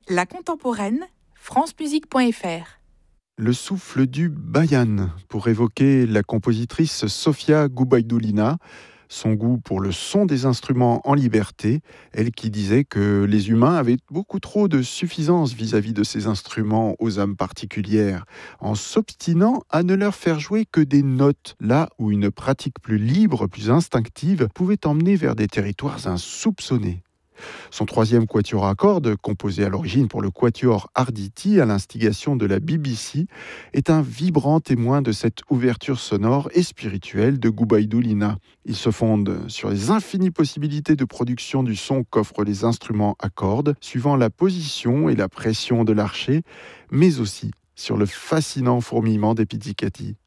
La contemporaine, francemusique.fr. Le souffle du bayan, pour évoquer la compositrice Sofia Gubaidoulina, son goût pour le son des instruments en liberté, elle qui disait que les humains avaient beaucoup trop de suffisance vis-à-vis de ces instruments aux âmes particulières, en s'obstinant à ne leur faire jouer que des notes, là où une pratique plus libre, plus instinctive, pouvait emmener vers des territoires insoupçonnés. Son troisième quatuor à cordes, composé à l'origine pour le quatuor Arditi à l'instigation de la BBC, est un vibrant témoin de cette ouverture sonore et spirituelle de Gubaidoulina. Il se fonde sur les infinies possibilités de production du son qu'offrent les instruments à cordes, suivant la position et la pression de l'archet, mais aussi sur le fascinant fourmillement des pizzicati.